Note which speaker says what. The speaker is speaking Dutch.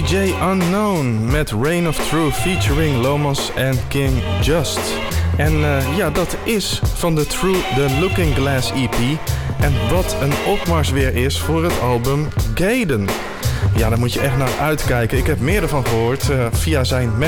Speaker 1: DJ Unknown met Reign of Truth featuring Lomas en King Just. En dat is van de Looking Glass EP. En wat een opmars weer is voor het album Gaiden. Ja, daar moet je echt naar uitkijken. Ik heb meer ervan gehoord via zijn